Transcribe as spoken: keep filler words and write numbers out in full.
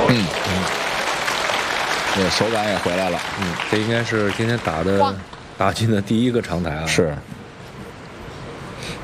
嗯嗯，这手感也回来了。 嗯，这应该是今天打的打进的第一个长台啊。 是。